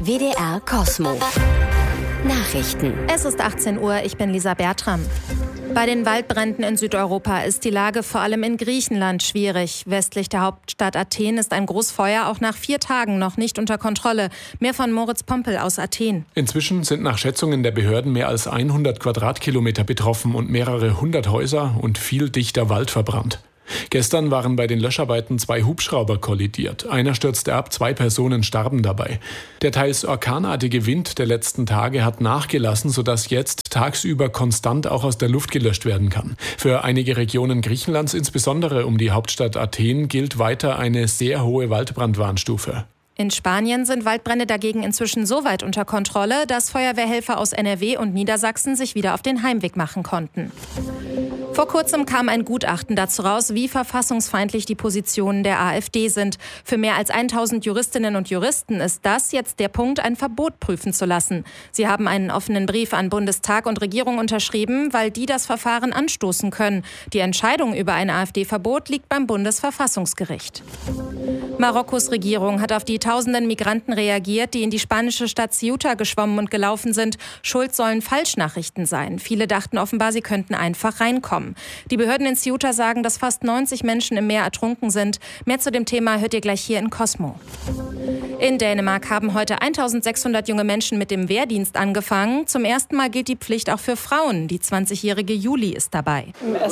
WDR Cosmo. Nachrichten. Es ist 18 Uhr, ich bin Lisa Bertram. Bei den Waldbränden in Südeuropa ist die Lage vor allem in Griechenland schwierig. Westlich der Hauptstadt Athen ist ein Großfeuer auch nach 4 Tagen noch nicht unter Kontrolle. Mehr von Moritz Pompel aus Athen. Inzwischen sind nach Schätzungen der Behörden mehr als 100 Quadratkilometer betroffen und mehrere hundert Häuser und viel dichter Wald verbrannt. Gestern waren bei den Löscharbeiten 2 Hubschrauber kollidiert. Einer stürzte ab, 2 Personen starben dabei. Der teils orkanartige Wind der letzten Tage hat nachgelassen, sodass jetzt tagsüber konstant auch aus der Luft gelöscht werden kann. Für einige Regionen Griechenlands, insbesondere um die Hauptstadt Athen, gilt weiter eine sehr hohe Waldbrandwarnstufe. In Spanien sind Waldbrände dagegen inzwischen so weit unter Kontrolle, dass Feuerwehrhelfer aus NRW und Niedersachsen sich wieder auf den Heimweg machen konnten. Vor kurzem kam ein Gutachten dazu raus, wie verfassungsfeindlich die Positionen der AfD sind. Für mehr als 1000 Juristinnen und Juristen ist das jetzt der Punkt, ein Verbot prüfen zu lassen. Sie haben einen offenen Brief an Bundestag und Regierung unterschrieben, weil die das Verfahren anstoßen können. Die Entscheidung über ein AfD-Verbot liegt beim Bundesverfassungsgericht. Marokkos Regierung hat auf die tausenden Migranten reagiert, die in die spanische Stadt Ceuta geschwommen und gelaufen sind. Schuld sollen Falschnachrichten sein. Viele dachten offenbar, sie könnten einfach reinkommen. Die Behörden in Ceuta sagen, dass fast 90 Menschen im Meer ertrunken sind. Mehr zu dem Thema hört ihr gleich hier in Cosmo. In Dänemark haben heute 1600 junge Menschen mit dem Wehrdienst angefangen. Zum ersten Mal gilt die Pflicht auch für Frauen. Die 20-jährige Juli ist dabei.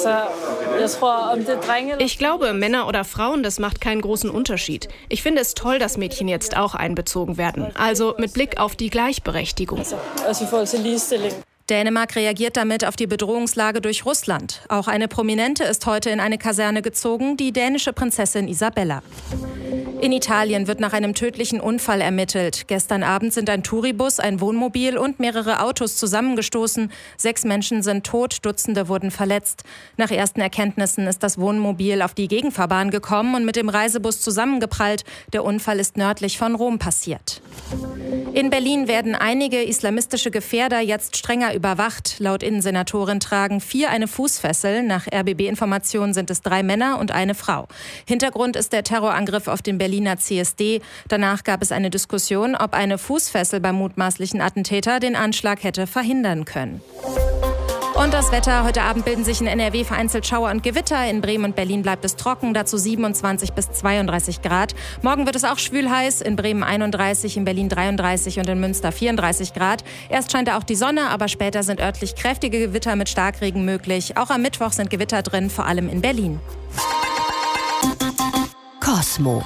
Ich glaube, Männer oder Frauen, das macht keinen großen Unterschied. Ich finde es toll, dass Mädchen jetzt auch einbezogen werden. Also mit Blick auf die Gleichberechtigung. Dänemark reagiert damit auf die Bedrohungslage durch Russland. Auch eine Prominente ist heute in eine Kaserne gezogen, die dänische Prinzessin Isabella. In Italien wird nach einem tödlichen Unfall ermittelt. Gestern Abend sind ein Touribus, ein Wohnmobil und mehrere Autos zusammengestoßen. 6 Menschen sind tot, Dutzende wurden verletzt. Nach ersten Erkenntnissen ist das Wohnmobil auf die Gegenfahrbahn gekommen und mit dem Reisebus zusammengeprallt. Der Unfall ist nördlich von Rom passiert. In Berlin werden einige islamistische Gefährder jetzt strenger überwacht. Laut Innensenatorin tragen 4 eine Fußfessel. Nach RBB-Informationen sind es 3 Männer und eine Frau. Hintergrund ist der Terrorangriff auf den Berliner CSD. Danach gab es eine Diskussion, ob eine Fußfessel beim mutmaßlichen Attentäter den Anschlag hätte verhindern können. Und das Wetter. Heute Abend bilden sich in NRW vereinzelt Schauer und Gewitter. In Bremen und Berlin bleibt es trocken, dazu 27 bis 32 Grad. Morgen wird es auch schwül heiß. In Bremen 31, in Berlin 33 und in Münster 34 Grad. Erst scheint da auch die Sonne, aber später sind örtlich kräftige Gewitter mit Starkregen möglich. Auch am Mittwoch sind Gewitter drin, vor allem in Berlin. Cosmo.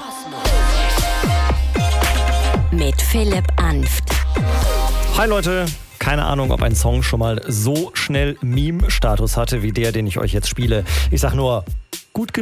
Mit Philipp Anft. Hi Leute. Keine Ahnung, ob ein Song schon mal so schnell Meme-Status hatte wie der, den ich euch jetzt spiele. Ich sag nur, gut genug.